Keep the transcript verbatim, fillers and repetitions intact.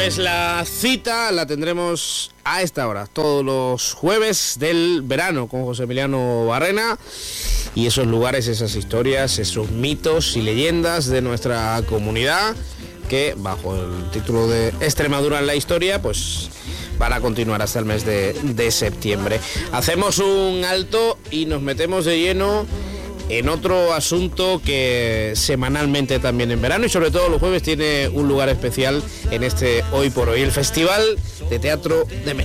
Pues la cita la tendremos a esta hora, todos los jueves del verano, con José Emiliano Barrena, y esos lugares, esas historias, esos mitos y leyendas de nuestra comunidad, que bajo el título de Extremadura en la historia, pues van a continuar hasta el mes de, de septiembre. Hacemos un alto y nos metemos de lleno en otro asunto que semanalmente también en verano y sobre todo los jueves tiene un lugar especial en este Hoy por Hoy, el Festival de Teatro de Mérida.